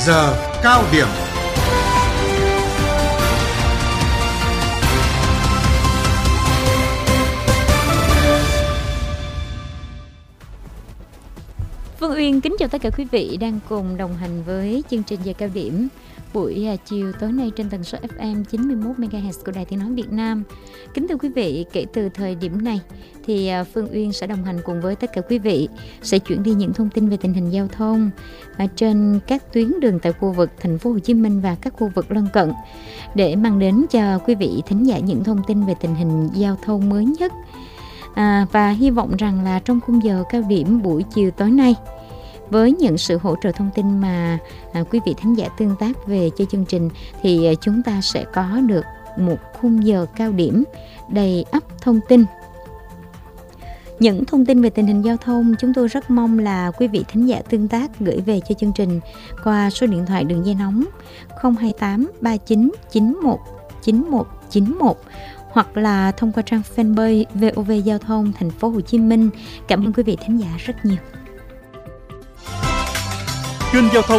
giờ cao điểm. Phương Uyên kính chào tất cả quý vị đang cùng đồng hành với chương trình giờ cao điểm buổi chiều tối nay trên tần số FM 91 MHz của Đài Tiếng nói Việt Nam. Kính thưa quý vị, kể từ thời điểm này thì Phương Uyên sẽ đồng hành cùng với tất cả quý vị, sẽ chuyển đi những thông tin về tình hình giao thông trên các tuyến đường tại khu vực thành phố Hồ Chí Minh và các khu vực lân cận, để mang đến cho quý vị thính giả những thông tin về tình hình giao thông mới nhất. Và hy vọng rằng là trong khung giờ cao điểm buổi chiều tối nay, với những sự hỗ trợ thông tin mà quý vị thính giả tương tác về cho chương trình, thì chúng ta sẽ có được một khung giờ cao điểm đầy ắp thông tin. Những thông tin về tình hình giao thông chúng tôi rất mong là quý vị thính giả tương tác gửi về cho chương trình qua số điện thoại đường dây nóng 028 39 91 91 91 hoặc là thông qua trang fanpage VOV Giao thông Thành phố Hồ Chí Minh. Cảm ơn quý vị thính giả rất nhiều. Chuyên giao thông